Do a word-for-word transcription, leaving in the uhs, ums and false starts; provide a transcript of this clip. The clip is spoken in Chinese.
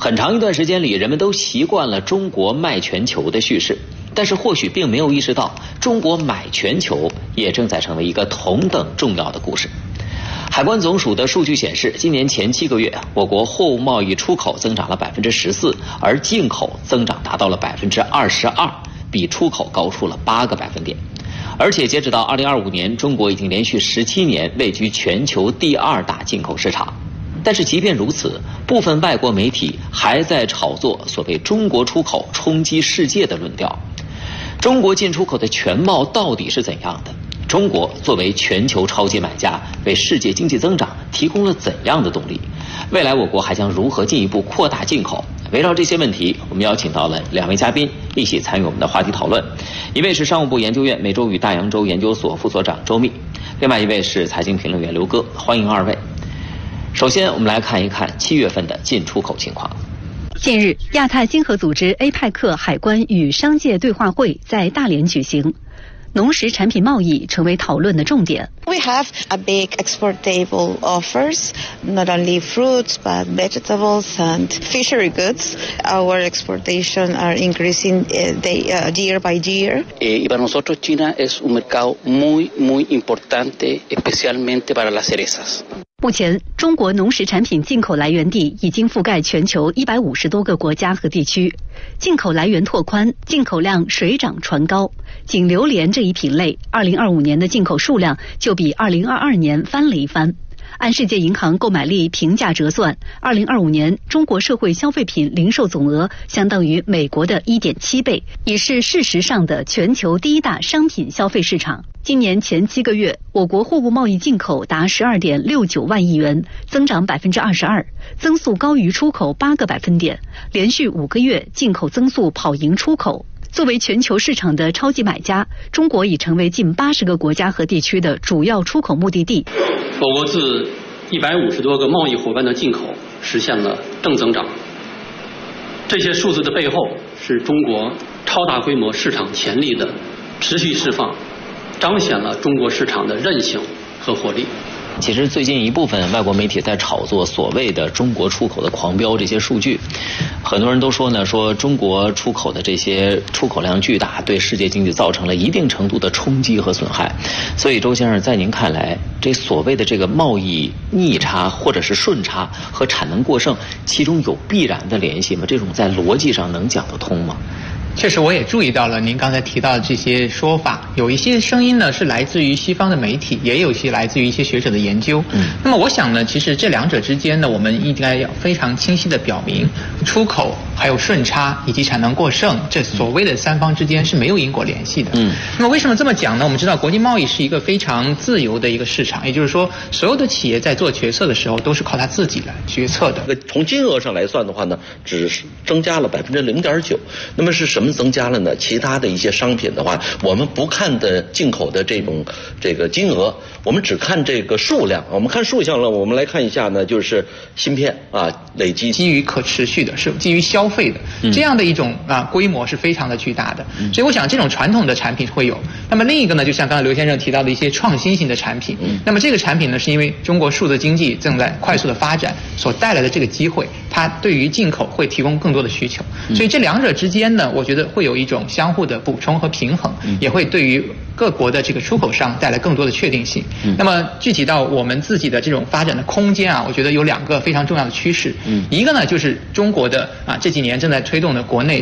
很长一段时间里，人们都习惯了中国卖全球的叙事，但是或许并没有意识到，中国买全球也正在成为一个同等重要的故事。海关总署的数据显示，今年前七个月，我国货物贸易出口增长了百分之十四，而进口增长达到了百分之二十二，比出口高出了八个百分点。而且截止到二零二五年，中国已经连续十七年位居全球第二大进口市场。但是即便如此，部分外国媒体还在炒作所谓中国出口冲击世界的论调。中国进出口的全貌到底是怎样的？中国作为全球超级买家，为世界经济增长提供了怎样的动力？未来我国还将如何进一步扩大进口？围绕这些问题，我们邀请到了两位嘉宾一起参与我们的话题讨论。一位是商务部研究院美洲与大洋洲研究所副所长周密，另外一位是财经评论员刘戈。欢迎二位。首先，我们来看一看七月份的进出口情况。 近日，亚太经合组织 A P E C 海关与商界对话会在大连举行。农食产品贸易成为讨论的重点。 We have a big exportable offers, not only fruits but vegetables and fishery goods. Our exportation are increasing day, uh, year by year. Eh, y para nosotros China es un mercado muy muy importante, especialmente para las cerezas. 目前，中国农食产品进口来源地已经覆盖全球一百五十多个国家和地区，进口来源拓宽，进口量水涨船高。仅榴莲这一品类，二零二五年的进口数量就比二零二二年翻了一番。按世界银行购买力评价折算，二零二五年中国社会消费品零售总额相当于美国的 一点七倍，已是事实上的全球第一大商品消费市场。今年前七个月，我国货物贸易进口达 十二点六九万亿元，增长 百分之二十二， 增速高于出口八个百分点，连续五个月进口增速跑赢出口。作为全球市场的超级买家，中国已成为近八十个国家和地区的主要出口目的地。 我国自一百五十多个贸易伙伴的进口实现了正增长，这些数字的背后是中国超大规模市场潜力的持续释放，彰显了中国市场的韧性和活力。 其实最近一部分外国媒体在炒作所谓的中国出口的狂飙这些数据，很多人都说呢，说中国出口的这些出口量巨大，对世界经济造成了一定程度的冲击和损害。所以周先生，在您看来，这所谓的这个贸易逆差或者是顺差和产能过剩，其中有必然的联系吗？这种在逻辑上能讲得通吗？ 确实，我也注意到了您刚才提到的这些说法，有一些声音呢是来自于西方的媒体，也有一些来自于一些学者的研究。嗯，那么我想呢，其实这两者之间呢，我们应该要非常清晰地表明，出口还有顺差以及产能过剩，这所谓的三方之间是没有因果联系的。嗯，那么为什么这么讲呢？我们知道国际贸易是一个非常自由的一个市场，也就是说，所有的企业在做决策的时候都是靠他自己来决策的。 从金额上来算的话呢，只是增加了百分之零点九。那么是什么增加了呢？其他的一些商品的话，我们不看的进口的这种这个金额，我们只看这个数量。我们看数项了，我们来看一下呢，就是芯片啊，累积基于可持续的，是基于消费的、嗯、这样的一种啊规模是非常的巨大的。嗯、所以我想这种传统的产品会有。那么另一个呢，就像刚才刘先生提到的一些创新型的产品。嗯、那么这个产品呢，是因为中国数字经济正在快速的发展所带来的这个机会，它对于进口会提供更多的需求。嗯、所以这两者之间呢，我觉得会有一种相互的补充和平衡，嗯、也会对于各国的这个出口商带来更多的确定性。嗯、那么具体到我们自己的这种发展的空间啊，我觉得有两个非常重要的趋势。嗯、一个呢就是中国的啊这几年正在推动的国内